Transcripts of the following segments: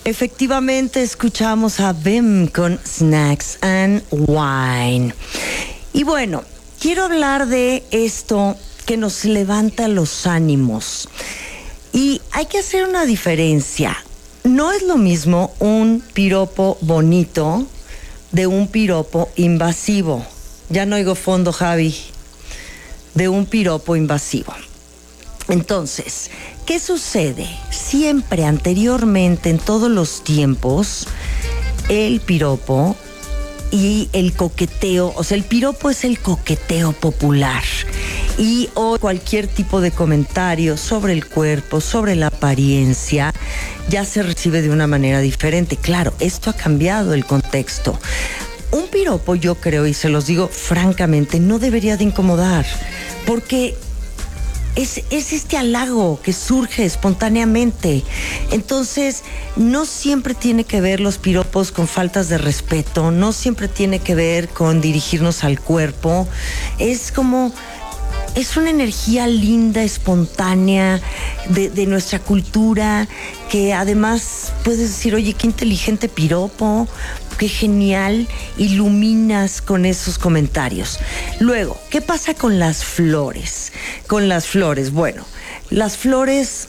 Efectivamente, escuchamos a Bim con Snacks and Wine. Y bueno, quiero hablar de esto que nos levanta los ánimos. Y hay que hacer una diferencia. No es lo mismo un piropo bonito de un piropo invasivo. Ya no oigo fondo, Javi. De un piropo invasivo. Entonces, ¿qué sucede? Siempre, anteriormente, en todos los tiempos, el piropo y el coqueteo, o sea, el piropo es el coqueteo popular. Y hoy cualquier tipo de comentario sobre el cuerpo, sobre la apariencia, ya se recibe de una manera diferente. Claro, esto ha cambiado el contexto. Un piropo, yo creo, y se los digo francamente, no debería de incomodar, porque es este halago que surge espontáneamente. Entonces, no siempre tiene que ver los piropos con faltas de respeto, no siempre tiene que ver con dirigirnos al cuerpo. Es una energía linda, espontánea, de nuestra cultura, que además puedes decir, oye, qué inteligente piropo, qué genial, iluminas con esos comentarios. Luego, ¿qué pasa con las flores? Con las flores, bueno, las flores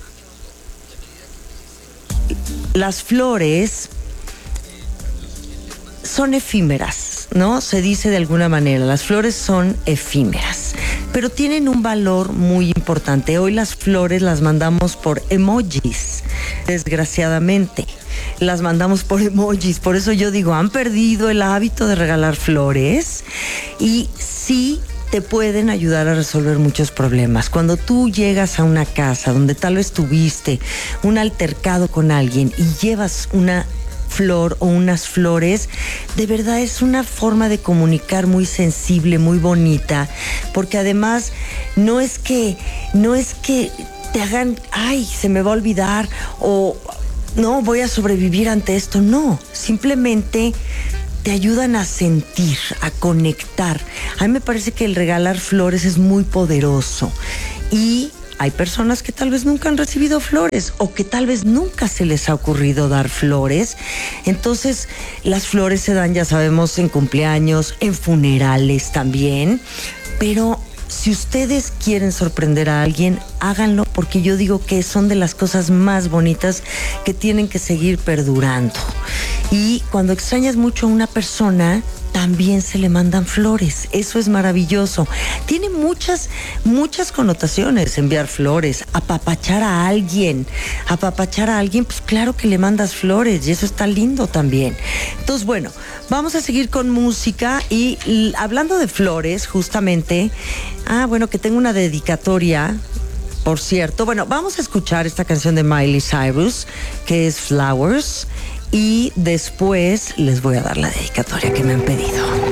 son efímeras, ¿no? Se dice de alguna manera, las flores son efímeras, pero tienen un valor muy importante. Hoy las flores las mandamos por emojis, desgraciadamente. Las mandamos por emojis, por eso yo digo, han perdido el hábito de regalar flores y sí te pueden ayudar a resolver muchos problemas. Cuando tú llegas a una casa donde tal vez tuviste un altercado con alguien y llevas una flor o unas flores, de verdad es una forma de comunicar muy sensible, muy bonita, porque además no es que te hagan, ay, se me va a olvidar o no, voy a sobrevivir ante esto. No, simplemente te ayudan a sentir, a conectar. A mí me parece que el regalar flores es muy poderoso. Y hay personas que tal vez nunca han recibido flores o que tal vez nunca se les ha ocurrido dar flores. Entonces, las flores se dan, ya sabemos, en cumpleaños, en funerales también. Pero si ustedes quieren sorprender a alguien, háganlo, porque yo digo que son de las cosas más bonitas que tienen que seguir perdurando. Y cuando extrañas mucho a una persona, también se le mandan flores. Eso es maravilloso. Tiene muchas connotaciones enviar flores. Apapachar a alguien, pues claro que le mandas flores y eso está lindo también. Entonces, bueno, vamos a seguir con música y hablando de flores, justamente, que tengo una dedicatoria, por cierto. Bueno, vamos a escuchar esta canción de Miley Cyrus, que es Flowers. Y después les voy a dar la dedicatoria que me han pedido.